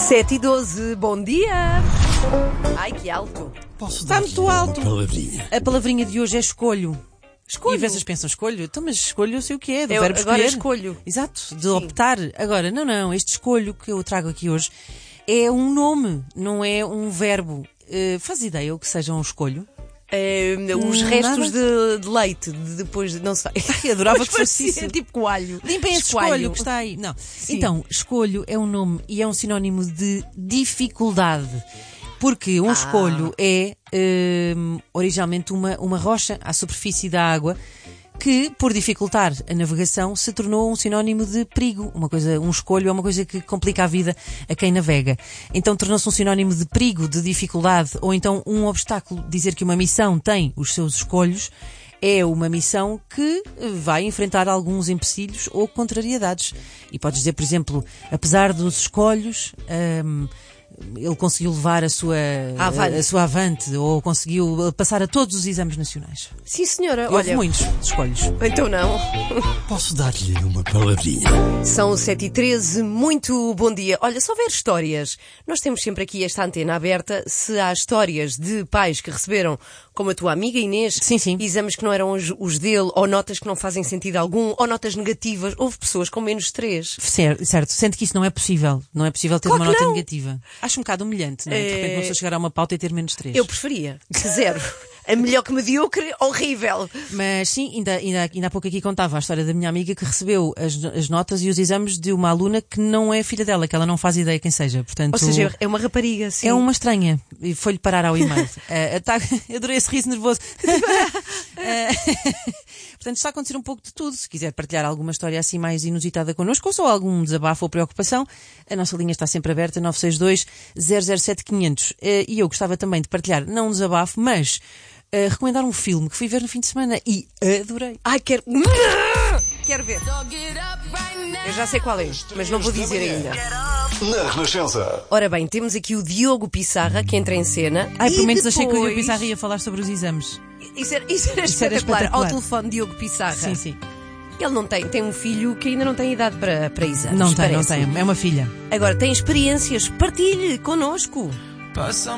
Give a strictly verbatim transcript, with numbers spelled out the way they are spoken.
sete e doze, bom dia! Ai, que alto! Posso Está dar muito alto. uma palavrinha? A palavrinha de hoje é escolho. Escolho. E às vezes pensam escolho, então mas escolho eu sei o que é, do Eu verbo agora escolher. escolho. Exato, de optar. Agora, não, não, este escolho que eu trago aqui hoje é um nome, não é um verbo. Uh, faz ideia o que seja um escolho? Eh, os Hum, restos de, de leite, de, depois de, não sei. Eu adorava Mas que fosse parecia isso. tipo coalho. Limpem esse Escoalho. escolho que está aí. Não. Então, escolho é um nome e é um sinónimo de dificuldade. Porque um Ah. escolho é hum, originalmente uma, uma rocha à superfície da água que, por dificultar a navegação, se tornou um sinónimo de perigo. Uma coisa, um escolho é uma coisa que complica a vida a quem navega. Então tornou-se um sinónimo de perigo, de dificuldade, ou então um obstáculo. Dizer que uma missão tem os seus escolhos é uma missão que vai enfrentar alguns empecilhos ou contrariedades. E podes dizer, por exemplo, apesar dos escolhos, hum, ele conseguiu levar a sua, Avante. a, a sua avante, ou conseguiu passar a todos os exames nacionais. Sim, senhora. Houve Olha, muitos escolhos. então não. Posso dar-lhe uma palavrinha? São sete e treze, muito bom dia. Olha, se houver histórias, nós temos sempre aqui esta antena aberta. Se há histórias de pais que receberam, como a tua amiga Inês, Sim, sim. exames que não eram os, os dele, ou notas que não fazem sentido algum, ou notas negativas, houve pessoas com menos três. Certo, certo. Sente que isso não é possível. Não é possível ter Claro uma que nota não. negativa. Acho um bocado humilhante, não é? De repente uma pessoa chegar a uma pauta e ter menos três. Eu preferia que zero. A melhor que medíocre, horrível. Mas sim, ainda, ainda, ainda há pouco aqui contava a história da minha amiga que recebeu as, as notas e os exames de uma aluna que não é filha dela, que ela não faz ideia quem seja. Portanto, Ou seja, é uma rapariga, sim. é uma estranha. E foi-lhe parar ao e-mail. uh, tá, adorei esse riso nervoso. Uh, portanto, está a acontecer um pouco de tudo. Se quiser partilhar alguma história assim mais inusitada connosco, ou só algum desabafo ou preocupação, a nossa linha está sempre aberta, nove seis dois, zero zero sete, quinhentos. Uh, e eu gostava também de partilhar, não um desabafo, mas uh, recomendar um filme que fui ver no fim de semana e adorei. Ai, quero... Quero ver. Eu já sei qual é, mas não vou dizer ainda. Na Renascença. Ora bem, temos aqui o Diogo Pissarra, que entra em cena. Ai, e pelo menos achei que eu ia depois- pensar ia falar sobre os exames. Isso era, isso era Isso era espetacular. espetacular. Ao telefone, Diogo Pissarra. Sim, sim. Ele não tem, tem um filho que ainda não tem idade para, para exames. Não tem, não parece. tem. É uma filha. Agora, tem experiências. Partilhe connosco. Passa